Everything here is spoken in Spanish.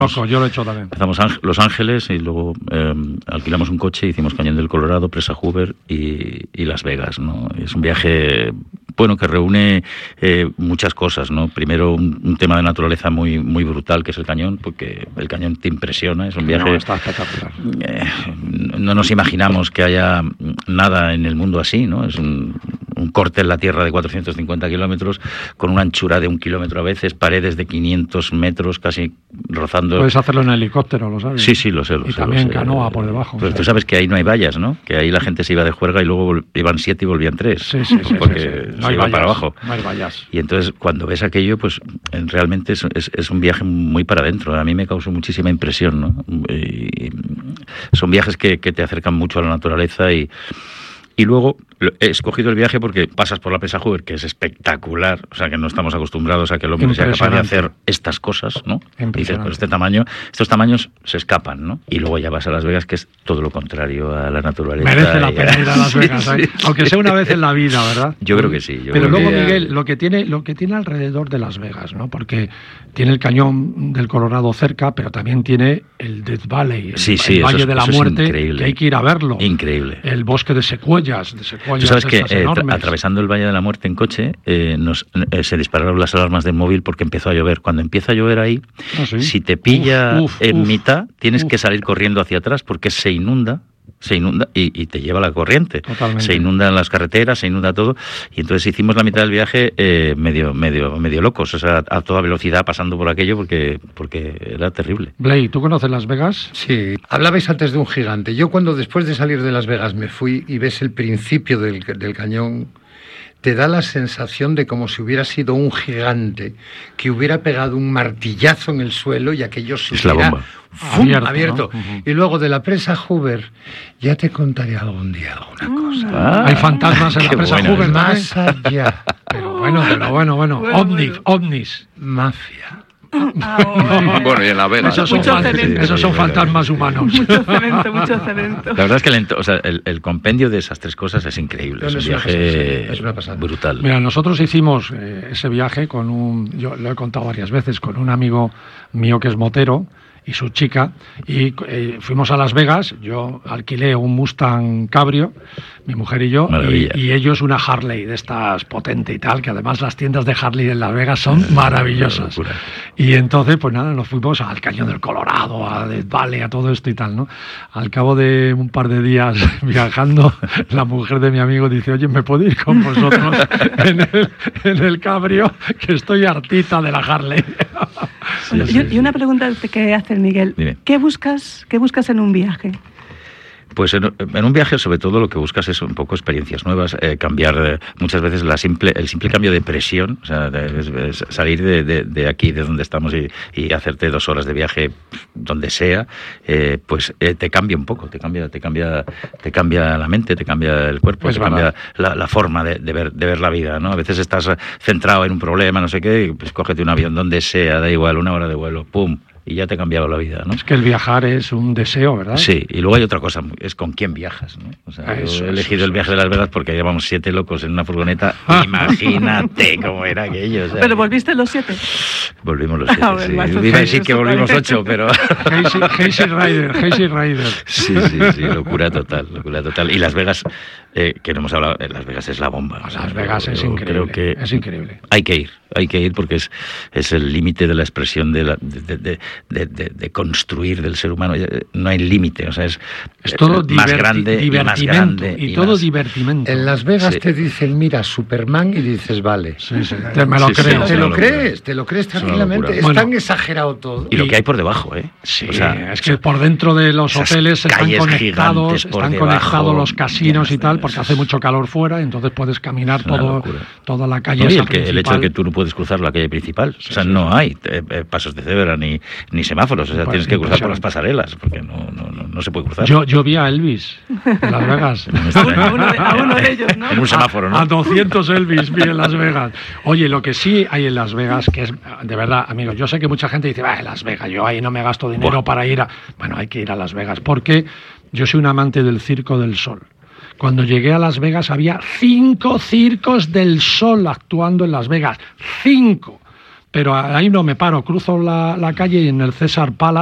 Yo lo he hecho también. Empezamos Los Ángeles y luego alquilamos un coche, hicimos Cañón del Colorado, Presa Hoover y Las Vegas, ¿no? Es un viaje, bueno, que reúne muchas cosas, ¿no? Primero un tema de naturaleza muy muy brutal, que es el cañón, porque el cañón te impresiona, es un viaje... Está espectacular. No nos imaginamos que haya nada en el mundo así, ¿no? Es un corte en la tierra de 450 kilómetros, con una anchura de 1 kilómetro a veces, paredes de 500 metros, casi rozando... Puedes hacerlo en helicóptero, ¿lo sabes? Sí, lo sé. Y también canoa por debajo. Pues tú sabes que ahí no hay vallas, ¿no? Que ahí la gente se iba de juerga y luego iban 7 y volvían 3. Sí. Porque No se hay iba vallas, para abajo. No hay vallas. Y entonces, cuando ves aquello, pues realmente es un viaje muy para adentro. A mí me causó muchísima impresión, ¿no? Y son viajes que te acercan mucho a la naturaleza y luego he escogido el viaje porque pasas por la Presa Hoover, que es espectacular, o sea, que no estamos acostumbrados a que el hombre sea capaz de hacer estas cosas, ¿no? Dices, pues estos tamaños se escapan, ¿no? Y luego ya vas a Las Vegas, que es todo lo contrario a la naturaleza. Merece la pena ir a Las Vegas, sí. Aunque sea una vez en la vida, ¿verdad? Yo creo que sí. Pero luego, Miguel, lo que tiene alrededor de Las Vegas, ¿no? Porque tiene el Cañón del Colorado cerca, pero también tiene el Death Valley, el Valle de la Muerte, que hay que ir a verlo. Increíble. El bosque de secuoyas. Tú sabes que atravesando el Valle de la Muerte en coche se dispararon las alarmas del móvil porque empezó a llover. Cuando empieza a llover ahí, si te pilla mitad, tienes que salir corriendo hacia atrás porque se inunda y te lleva la corriente. Totalmente. Se inundan las carreteras, se inunda todo. Y entonces hicimos la mitad del viaje medio locos, o sea, a toda velocidad pasando por aquello porque era terrible. Blay, ¿tú conoces Las Vegas? Sí, hablabais antes de un gigante. Yo cuando después de salir de Las Vegas me fui y ves el principio del cañón, te da la sensación de como si hubiera sido un gigante que hubiera pegado un martillazo en el suelo y aquello se hubiera abierto. ¿No? Uh-huh. Y luego de la Presa Hoover, ya te contaré algún día alguna cosa. Hay fantasmas en la Presa Hoover, más allá. Pero bueno. Ovnis. Mafia. Bueno, y en La Vegas. Esos son fantasmas humanos. Mucho cemento. La verdad es que el compendio de esas tres cosas es increíble. Es un viaje brutal. Mira, nosotros hicimos ese viaje yo lo he contado varias veces, con un amigo mío que es motero y su chica, y fuimos a Las Vegas. Yo alquilé un Mustang Cabrio, mi mujer y yo, y ellos una Harley de estas potente y tal, que además las tiendas de Harley en Las Vegas son maravillosas. Y entonces, pues nada, nos fuimos al Cañón del Colorado, a Death Valley, a todo esto y tal, ¿no? Al cabo de un par de días viajando, la mujer de mi amigo dice, oye, ¿me puedo ir con vosotros en el Cabrio? Que estoy hartita de la Harley. Y una pregunta que hace el Miguel. Dime. ¿Qué buscas en un viaje? Pues en un viaje, sobre todo, lo que buscas es un poco experiencias nuevas, cambiar muchas veces el simple cambio de presión, o sea, es salir de aquí, de donde estamos, y hacerte 2 horas de viaje donde sea, pues te cambia un poco, te cambia la mente, te cambia el cuerpo, te cambia la forma de ver la vida, ¿no? A veces estás centrado en un problema, no sé qué, pues cógete un avión donde sea, da igual, 1 hora de vuelo, ¡pum!, y ya te ha cambiado la vida, ¿no? Es que el viajar es un deseo, ¿verdad? Sí, y luego hay otra cosa, es con quién viajas, ¿no? O sea, yo he elegido el viaje de Las Vegas porque llevamos 7 locos en una furgoneta. Imagínate cómo era aquello. O sea, ¿pero volviste los 7? Volvimos los 7, sí. Iba a decir que volvimos 8, pero... Hazy Rider. Sí, locura total. Y Las Vegas, que no hemos hablado, Las Vegas es la bomba. Las Vegas es increíble. Creo que es increíble. Hay que ir porque es el límite de la expresión de construir del ser humano. No hay límite, o sea, es todo más grande y más grande. Y todo divertimento. En Las Vegas te dicen, mira, Superman, y dices, vale. Sí. Me lo creo. Te lo crees tranquilamente. Es tan exagerado todo. Y lo que hay por debajo, ¿eh? Sí, o sea, es que por dentro de los hoteles están conectados los casinos y tal, porque hace mucho calor fuera, entonces puedes caminar toda la calle. El hecho de que tú no puedes cruzar la calle principal, o sea, no hay pasos de cebra ni semáforos, o sea, tienes que cruzar por las pasarelas, porque no se puede cruzar. Yo vi a Elvis en Las Vegas. a uno de ellos, ¿no? En un semáforo, ¿no? A 200 Elvis vi en Las Vegas. Oye, lo que sí hay en Las Vegas, que es, de verdad, amigos, yo sé que mucha gente dice, Las Vegas, yo ahí no me gasto dinero para ir Bueno, hay que ir a Las Vegas, porque yo soy un amante del Circo del Sol. Cuando llegué a Las Vegas había 5 circos del sol actuando en Las Vegas. 5. pero ahí no me paro, cruzo la calle y en el César Palace